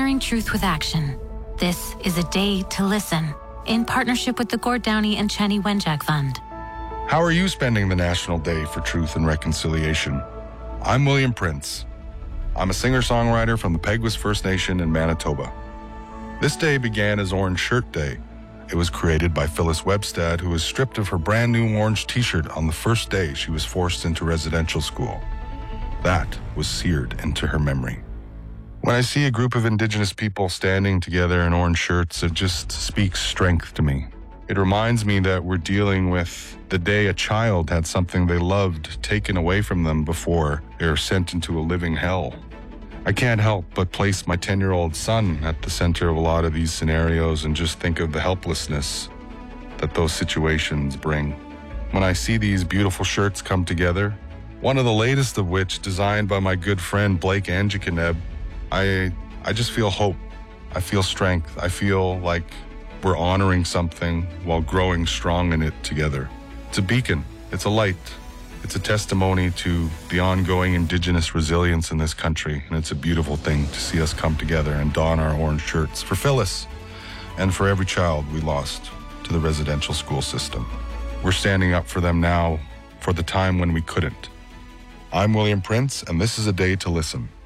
Inspiring truth with action. This is a day to listen, in partnership with the Gord Downey and Chani Wenjack Fund. How are you spending the National Day for Truth and Reconciliation? I'm William Prince. I'm a singer-songwriter from the Peguis First Nation in Manitoba. This day began as Orange Shirt Day. It was created by Phyllis Webstad, who was stripped of her brand new orange t-shirt on the first day she was forced into residential school. That was seared into her memory. When I see a group of Indigenous people standing together in orange shirts, it just speaks strength to me. It reminds me that we're dealing with the day a child had something they loved taken away from them before they're sent into a living hell. I can't help but place my 10-year-old son at the center of a lot of these scenarios and just think of the helplessness that those situations bring. When I see these beautiful shirts come together, one of the latest of which designed by my good friend Blake Anjikaneb, I just feel hope. I feel strength. I feel like we're honoring something while growing strong in it together. It's a beacon. It's a light. It's a testimony to the ongoing Indigenous resilience in this country, and it's a beautiful thing to see us come together and don our orange shirts for Phyllis and for every child we lost to the residential school system. We're standing up for them now for the time when we couldn't. I'm William Prince, and this is A Day to Listen.